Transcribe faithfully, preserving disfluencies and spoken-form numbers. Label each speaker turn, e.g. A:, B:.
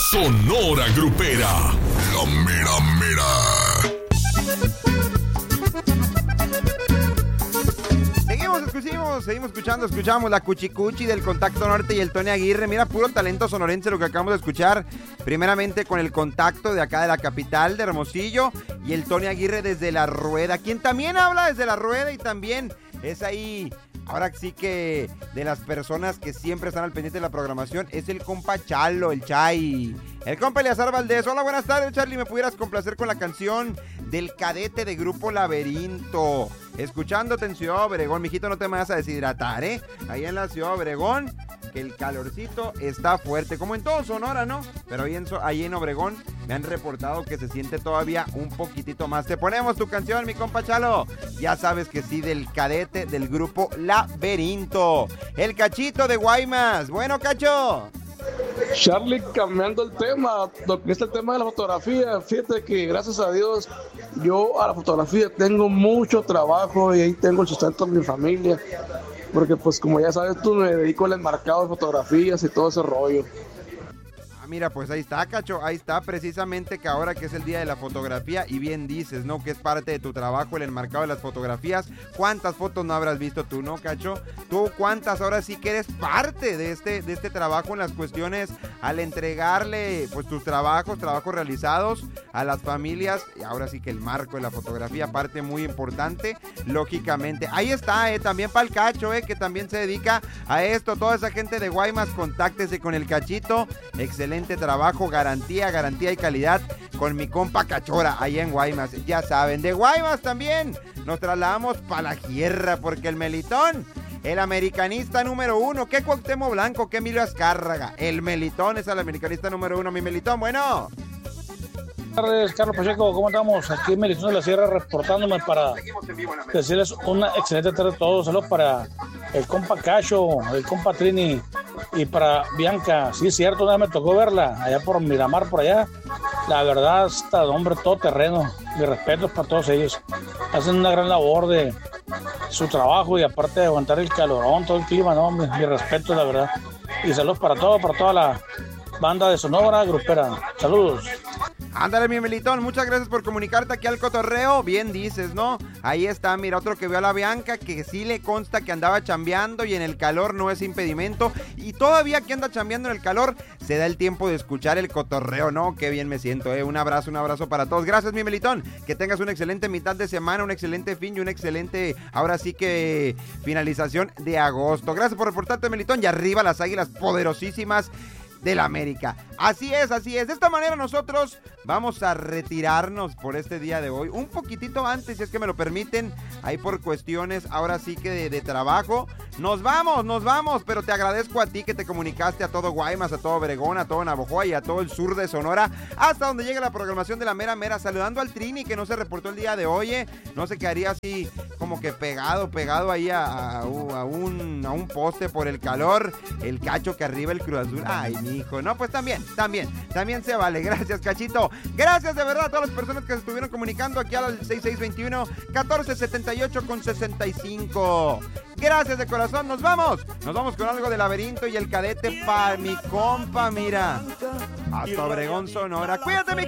A: Sonora Grupera. La mera mera.
B: Seguimos, exclusivos, seguimos escuchando, escuchamos la Cuchicuchi del Contacto Norte y el Tony Aguirre. Mira, puro talento sonorense lo que acabamos de escuchar. Primeramente con el Contacto de acá de la capital, de Hermosillo, y el Tony Aguirre desde La Rueda, quien también habla desde La Rueda y también es ahí, ahora sí que de las personas que siempre están al pendiente de la programación, es el compa Chalo, el Chay. El compa Eleazar Valdés. Hola, buenas tardes, Charlie. ¿Me pudieras complacer con la canción del Cadete de Grupo Laberinto? Escuchándote en Ciudad Obregón. Mijito, no te me vas a deshidratar, ¿eh? Ahí en la Ciudad Obregón, que el calorcito está fuerte, como en todo Sonora, ¿no? Pero ahí en, ahí en Obregón me han reportado que se siente todavía un poquitito más. Te ponemos tu canción, mi compa Chalo. Ya sabes que sí, del Cadete del Grupo Laberinto. El Cachito de Guaymas. Bueno, Cacho.
C: Charlie, cambiando el tema, lo que es el tema de la fotografía, fíjate que gracias a Dios yo a la fotografía tengo mucho trabajo y ahí tengo el sustento de mi familia, porque pues como ya sabes tú me dedico al enmarcado de fotografías y todo ese rollo.
B: Mira, pues ahí está, Cacho, ahí está precisamente que ahora que es el día de la fotografía y bien dices, ¿no? Que es parte de tu trabajo el enmarcado de las fotografías. ¿Cuántas fotos no habrás visto tú, no, Cacho? Tú, ¿cuántas ahora sí que eres parte de este, de este trabajo en las cuestiones al entregarle, pues, tus trabajos, trabajos realizados a las familias? Y ahora sí que el marco de la fotografía, parte muy importante, lógicamente. Ahí está, eh, también para el Cacho, eh, que también se dedica a esto. Toda esa gente de Guaymas, contáctese con el Cachito. Excelente trabajo, garantía, garantía y calidad con mi compa Cachora allá en Guaymas. Ya saben, de Guaymas también nos trasladamos para la Sierra porque el Melitón, el americanista número uno, ¿qué Cuauhtémoc Blanco, qué Emilio Azcárraga? El Melitón es el americanista número uno, mi Melitón, bueno.
D: Buenas tardes, Carlos Pacheco, ¿cómo estamos? Aquí en Melitón de la Sierra reportándome para decirles una excelente tarde a todos. Saludos para el compa Cacho, el compa Trini y para Bianca. Sí, es cierto, una vez me tocó verla allá por Miramar, por allá. La verdad, está de hombre todo terreno. Mis respetos para todos ellos. Hacen una gran labor de su trabajo y aparte de aguantar el calorón, todo el clima, no, mi, mi respeto, la verdad. Y saludos para todos, para toda la banda de Sonora Grupera. Saludos.
B: Ándale, mi Melitón, muchas gracias por comunicarte aquí al cotorreo. Bien dices, ¿no? Ahí está, mira, otro que vio a la Bianca, que sí le consta que andaba chambeando y en el calor no es impedimento. Y todavía que anda chambeando en el calor, se da el tiempo de escuchar el cotorreo, ¿no? Qué bien me siento, ¿eh? Un abrazo, un abrazo para todos. Gracias, mi Melitón. Que tengas una excelente mitad de semana, un excelente fin y un excelente, ahora sí que, finalización de agosto. Gracias por reportarte, Melitón. Y arriba las Águilas poderosísimas de la América. Así es, así es. De esta manera nosotros vamos a retirarnos por este día de hoy. Un poquitito antes, si es que me lo permiten, ahí por cuestiones ahora sí que de, de trabajo. Nos vamos, nos vamos, pero te agradezco a ti que te comunicaste a todo Guaymas, a todo Obregón, a todo Navojoa y a todo el sur de Sonora, hasta donde llega la programación de la mera mera. Saludando al Trini, que no se reportó el día de hoy, ¿eh? No se quedaría así como que pegado, pegado ahí a, a, a, un, a un poste por el calor. El Cacho que arriba el Cruz Azul. Ay, mi hijo. No, pues también, también, también se vale. Gracias, Cachito. Gracias de verdad a todas las personas que se estuvieron comunicando aquí al seis seis dos uno, catorce setenta y ocho con sesenta y cinco. Gracias de corazón, nos vamos. Nos vamos con algo de Laberinto y el Cadete para mi compa, mira. Hasta Obregón, Sonora. Cuídate, mi